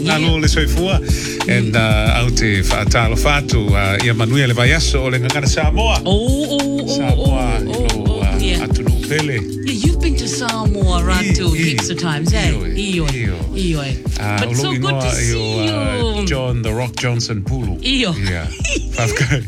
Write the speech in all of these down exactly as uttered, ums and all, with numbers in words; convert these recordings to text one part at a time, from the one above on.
ngalo le soifua and uh, au te whaatalo whātu uh, ia manuia le vaiaso o le ngangana Samoa. Oh, oh, oh, Samoa, oh, oh, ilo oh, yeah. atunu pele. Yeah, you've been to Samoa around two heaps of times, eh? Iyo, iyo. Iyo. Uh, But so good to see you. Uh, John the Rock Johnson Pulu. Iyo. Yeah. Whafkai.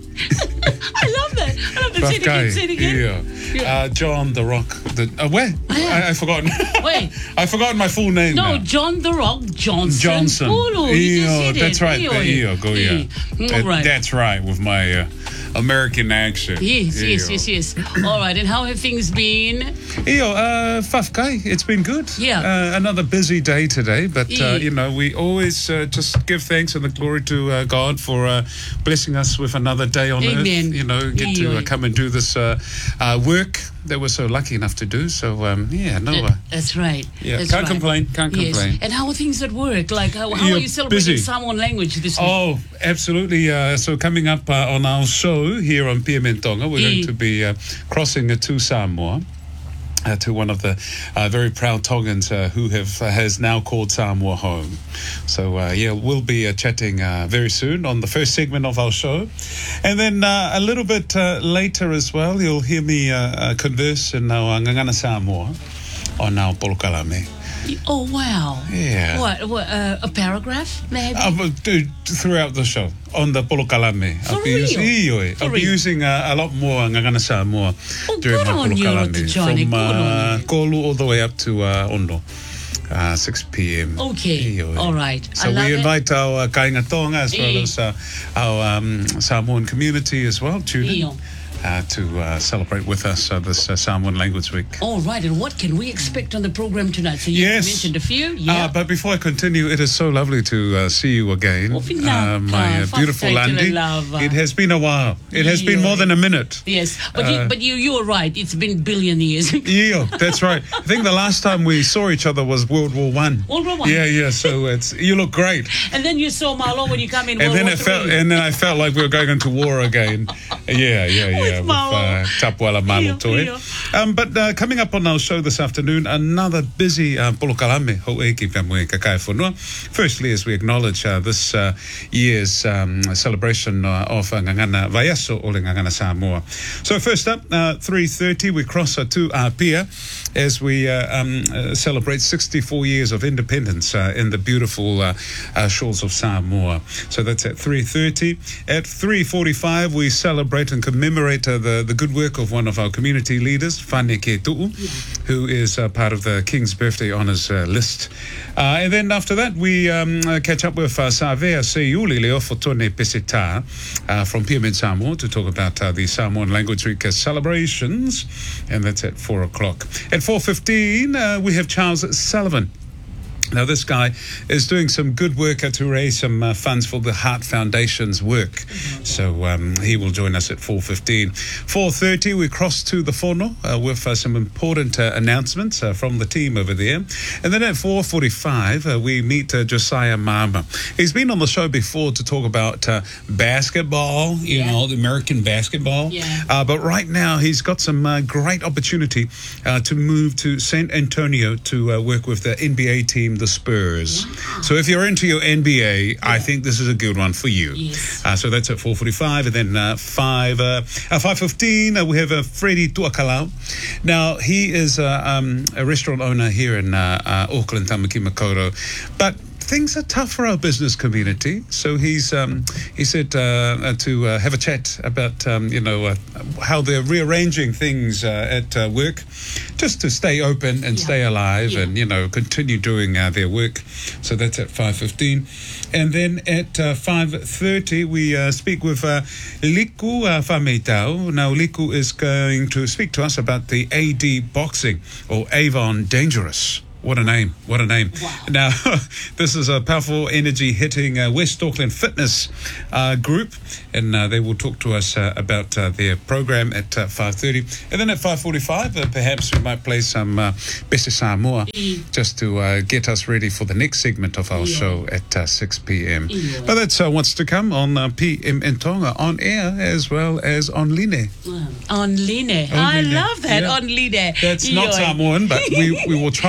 I love that. I love that. Say it again, say it again. Yeah. Yeah. Uh, John the Rock. The, uh, where? Yeah. I, I forgotten. Wait. I forgotten my full name. No, now. John the Rock Johnson. Johnson. Pulu. You just said it. That's right. Iyo. There you go. Yeah. All right. That's right. With my uh, American accent. Yes, yes, Iyo. yes, yes. All right. And how have things been? Iyo, uh, Whafkai, it's been good. Yeah. Uh, another busy day today, but, uh, Yeah. you know, we always uh, just give thanks and the glory to uh, God for uh, blessing us with another day on Amen. earth. You know, get to uh, Iyo. come and do this uh, uh, work that we're so lucky enough to do. So, um, yeah, no. Uh, That's right. yeah, That's can't right. complain, can't Yes. complain. And how are things at work? Like, how, how Yeah, are you celebrating busy. Samoan language this week? Oh, absolutely. Uh, so coming up uh, on our show here on Piamentonga, we're Mm. going to be uh, crossing uh, to Samoa. Uh, to one of the uh, very proud Tongans uh, who have uh, has now called Samoa home. So, uh, yeah, we'll be uh, chatting uh, very soon on the first segment of our show. And then uh, a little bit uh, later as well, you'll hear me uh, uh, converse in our Ngangana Samoa on our Polokalame. Oh, wow. Yeah. What? what uh, a paragraph, maybe? Uh, but, uh, throughout the show on the Polokalame. For I'll be real? using, Ioi. For I'll be real? using uh, a lot more Ngangana Samoa Oh, during good my on you, Polokalame. Johnny, From good on uh, you. Kolu all the way up to uh, Ondo, uh, six p.m. Okay, Ioi. all right. So I love we it. invite our uh, Kainga Tonga as well Eh. as uh, our um, Samoan community as well, tune in. Iyo. Uh, to uh, celebrate with us uh, this uh, Samoan Language Week. All right, and what can we expect on the program tonight? So you Yes. mentioned a few. Yeah. Uh, but before I continue, it is so lovely to uh, see you again. Oh, finaka, uh, my uh, beautiful whakataitele Landy. lava. It has been a while. It has been Iyo. more than a minute. yes, but uh, you, but you, you were right. It's been billion years. Yeah, that's right. I think the last time we saw each other was World War One. World War One. Yeah, yeah. So it's you look great. And then you saw Marlo when you come in. And World then War it felt, Three. and then I felt like we were going into war again. Yeah, yeah, yeah. With Malo. uh, Tapuala Malo Iyo, Toi. iyo. Um, but uh, coming up on our show this afternoon, another busy uh, Polokalame Ho'e ki Pamwe Kakai Whanua. Firstly, as we acknowledge uh, this uh, year's um, celebration uh, of uh, Ngangana Vaiaso o le Ngangana Samoa. So first up, uh, three thirty, we cross uh, to Apia as we uh, um, uh, celebrate sixty-four years of independence uh, in the beautiful uh, uh, shores of Samoa. So that's at three thirty. At three forty-five, we celebrate and commemorate uh, the, the good work of one of our community leaders, Fane Ketu'u, who is uh, part of the King's Birthday Honours uh, list. Uh, and then after that, we um, uh, catch up with uh, Savea Seiuli Leo Fotone Peseta uh, from Piamen Samoa to talk about uh, the Samoan Language Week uh, celebrations. And that's at four o'clock. At four fifteen, uh, we have Charles Sullivan. Now, this guy is doing some good work uh, to raise some uh, funds for the Heart Foundation's work. So um, he will join us at four fifteen. four thirty, we cross to the Fono uh, with uh, some important uh, announcements uh, from the team over there. And then at four forty-five, uh, we meet uh, Josiah Mama. He's been on the show before to talk about uh, basketball, you Yeah. know, the American basketball. Yeah. Uh, but right now, he's got some uh, great opportunity uh, to move to San Antonio to uh, work with the N B A team, the Spurs. Wow. So if you're into your N B A, I think this is a good one for you. Yes. Uh, so that's at four forty-five, and then uh, five uh, uh, five fifteen uh, we have uh, Freddie Tuakalau. Now he is uh, um, a restaurant owner here in uh, uh, Auckland, Tamaki Makaurau, but things are tough for our business community. So he's um, he said uh, uh, to uh, have a chat about um, you know uh, how they're rearranging things uh, at uh, work, just to stay open and Yeah. stay alive, Yeah. and you know continue doing uh, their work. So that's at five fifteen, and then at uh, five thirty we uh, speak with uh, Liku uh, Fameitao. Now Liku is going to speak to us about the A D Boxing or Avon Dangerous. What a name. What a name. Wow. Now, this is a powerful energy hitting uh, West Auckland fitness uh, group, and uh, they will talk to us uh, about uh, their program at uh, five thirty. And then at five forty-five, uh, perhaps we might play some uh, Bese Samoa Mm. just to uh, get us ready for the next segment of our Yeah. show at uh, six p.m. Yeah. But that's uh, what's to come on uh, P M in Tonga, on air as well as on Line. On Line. On I Line. love that. Yeah. On Line. That's not Iyo. Samoan, but we, we will try and make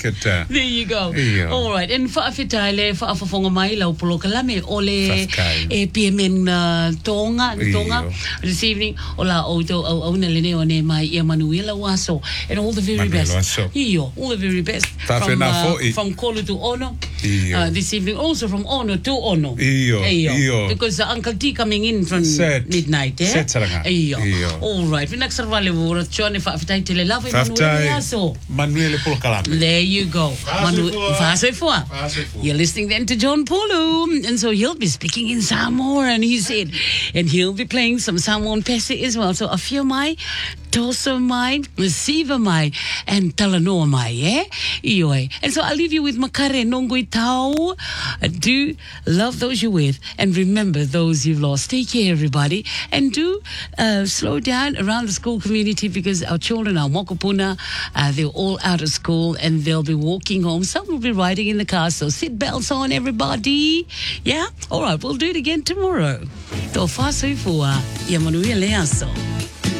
like it. Uh, There you go. Iyo. All right. And whaafitai le whaafafonga mai lau polokalame o le Whafkai. e P M N uh, tonga, tonga Iyo. this evening. O la auto au au na lene o ne mai ia Manuela Waso. And all the very Manuela best. Waso. Iyo. All the very best. Whawhena From, uh, fo'i. from Kolo to Ono. Iyo. Uh, this evening. Also from Ono to Ono. Iyo. Iyo. Because uh, Uncle T coming in from Set. midnight. Eh? Set saranga. Iyo. Iyo. All right. Vinakservale vura chone whaafitai te le lava i Manuela Whaftai. Waso. Manuele Polokalame. There you go. Manu- Fasefua. Fasefua. You're listening then to John Pulu. And so he'll be speaking in Samoan, and he said, and he'll be playing some Samoan pese as well. So Afia mai, Tosa mai, Siva mai, and Talanoa mai, eh? Ioi. And so I'll leave you with Makare Nongui Tau. Do love those you're with, and remember those you've lost. Take care, everybody. And do uh, slow down around the school community, because our children, our mokopuna, uh, they're all out of school and they'll be walking home. Some will be riding in the car, so seat belts on, everybody. Yeah? All right, we'll do it again tomorrow. Tō whāsui fua, ia manuia lea so.